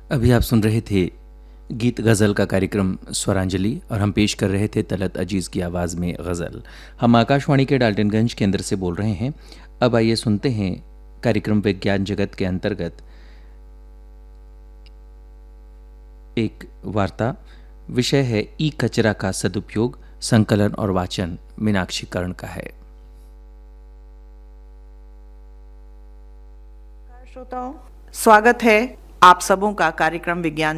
अभी आप सुन रहे थे गीत गज़ल का कार्यक्रम स्वरांजलि और हम पेश कर रहे थे तलत अजीज़ की आवाज़ में गज़ल। हम आकाशवाणी के डाल्टनगंज केंद्र से बोल रहे हैं। अब आइए सुनते हैं कार्यक्रम विज्ञान जगत के अंतर्गत एक वार्ता। विषय है ई कचरा का सदुपयोग, संकलन और वाचन मीनाक्षी कर्ण का है। श्रोताओं, स्वागत है आप सबों का कार्यक्रम विज्ञान